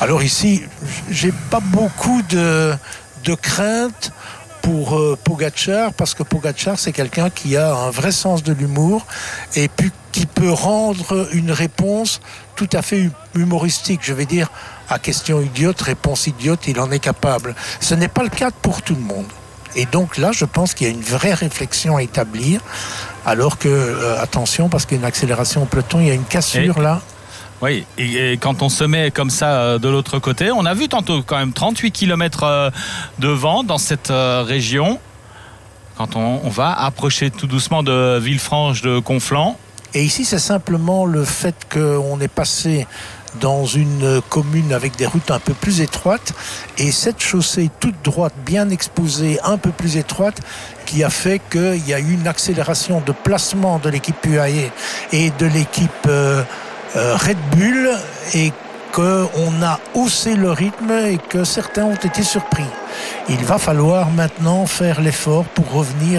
Alors ici, j'ai pas beaucoup de crainte pour Pogačar, parce que Pogačar, c'est quelqu'un qui a un vrai sens de l'humour et puis qui peut rendre une réponse tout à fait humoristique. Je vais dire, à question idiote, réponse idiote, il en est capable. Ce n'est pas le cas pour tout le monde. Et donc là, je pense qu'il y a une vraie réflexion à établir, alors que, attention, parce qu'il y a une accélération au peloton, il y a une cassure là. Oui, et quand on se met comme ça de l'autre côté, on a vu tantôt quand même 38 km de vent dans cette région, quand on va approcher tout doucement de Villefranche de Conflans. Et ici, c'est simplement le fait qu'on est passé dans une commune avec des routes un peu plus étroites, et cette chaussée toute droite, bien exposée, un peu plus étroite, qui a fait qu'il y a eu une accélération de placement de l'équipe UAE et de l'équipe Red Bull, et qu'on a haussé le rythme et que certains ont été surpris. Il va falloir maintenant faire l'effort pour revenir.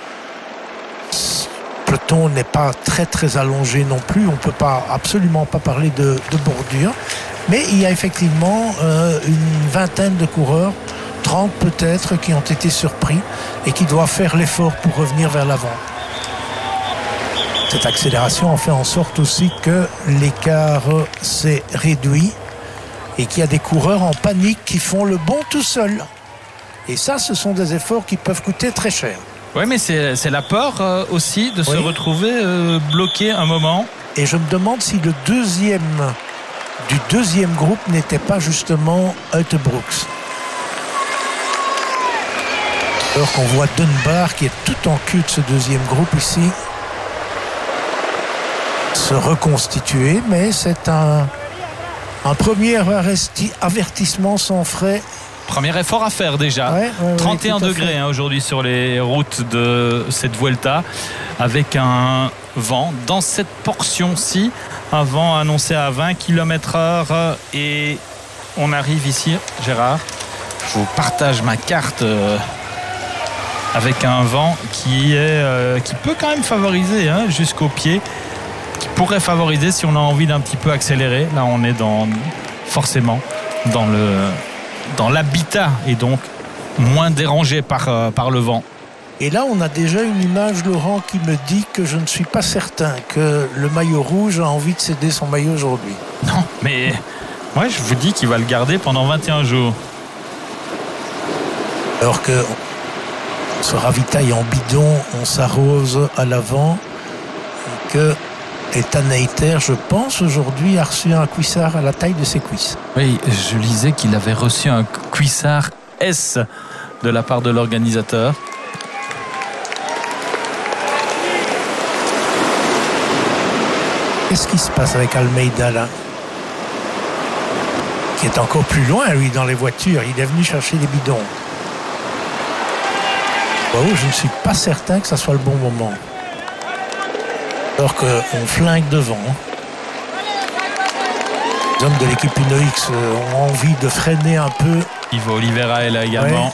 Le peloton n'est pas très très allongé non plus, on ne peut absolument pas parler de bordure, mais il y a effectivement une vingtaine de coureurs, 30 peut-être, qui ont été surpris et qui doivent faire l'effort pour revenir vers l'avant. Cette accélération a fait en sorte aussi que l'écart s'est réduit et qu'il y a des coureurs en panique qui font le bond tout seuls. Et ça, ce sont des efforts qui peuvent coûter très cher. Oui, mais c'est la peur aussi de se retrouver bloqué un moment. Et je me demande si le deuxième du deuxième groupe n'était pas justement Uijtdebroeks. Alors qu'on voit Dunbar qui est tout en cul de ce deuxième groupe ici se reconstituer, mais c'est un premier avertissement sans frais. Premier effort à faire déjà. 31 degrés aujourd'hui sur les routes de cette Vuelta, avec un vent dans cette portion-ci, un vent annoncé à 20 km/h, et on arrive ici, Gérard, je vous partage ma carte avec un vent qui peut quand même favoriser jusqu'au pied, qui pourrait favoriser si on a envie d'un petit peu accélérer. Là on est forcément dans l'habitat, et donc moins dérangé par le vent. Et là on a déjà une image, Laurent, qui me dit que je ne suis pas certain que le maillot rouge a envie de céder son maillot aujourd'hui. Non, mais moi je vous dis qu'il va le garder pendant 21 jours. Alors que on se ravitaille en bidon, on s'arrose à l'avant, et que Ethan Hayter, je pense, aujourd'hui a reçu un cuissard à la taille de ses cuisses. Oui, je lisais qu'il avait reçu un cuissard S de la part de l'organisateur. Qu'est-ce qui se passe avec Almeida là, qui est encore plus loin, lui, dans les voitures? Il est venu chercher les bidons. Je ne suis pas certain que ça soit le bon moment. Alors qu'on flingue devant. Les hommes de l'équipe UnoX ont envie de freiner un peu. Ivo Oliveira est là également.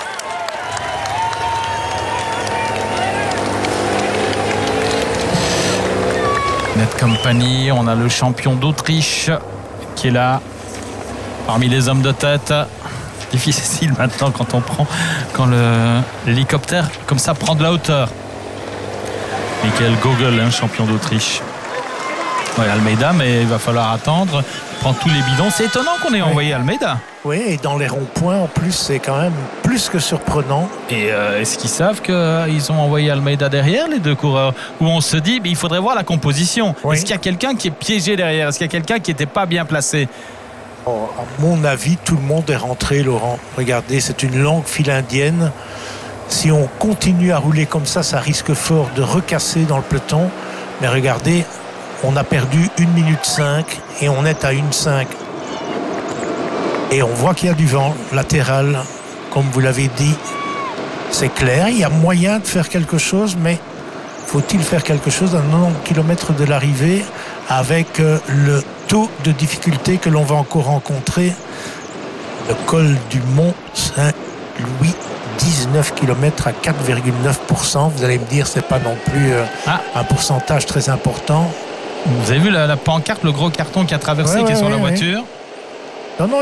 Net Company, on a le champion d'Autriche qui est là parmi les hommes de tête. Difficile maintenant quand l'hélicoptère comme ça prend de la hauteur. Michael Gogel, champion d'Autriche. Almeida, mais il va falloir attendre. Il prend tous les bidons. C'est étonnant qu'on ait envoyé Almeida. Oui, et dans les ronds-points en plus, c'est quand même plus que surprenant. Et est-ce qu'ils savent qu'ils ont envoyé Almeida derrière, les deux coureurs? Où on se dit, mais il faudrait voir la composition. Est-ce qu'il y a quelqu'un qui est piégé derrière? Est-ce qu'il y a quelqu'un qui n'était pas bien placé? À mon avis, tout le monde est rentré, Laurent. Regardez, c'est une longue file indienne. Si on continue à rouler comme ça, ça risque fort de recasser dans le peloton. Mais regardez, on a perdu 1 minute 5 et on est à 1,5. Et on voit qu'il y a du vent latéral, comme vous l'avez dit. C'est clair, il y a moyen de faire quelque chose, mais faut-il faire quelque chose à 90 km de l'arrivée avec le taux de difficulté que l'on va encore rencontrer? Le col du Mont Saint-Louis, 19 km à 4,9%. Vous allez me dire, c'est pas non plus un pourcentage très important. Vous avez vu la pancarte, le gros carton qui a traversé, qui est sur la voiture? Non,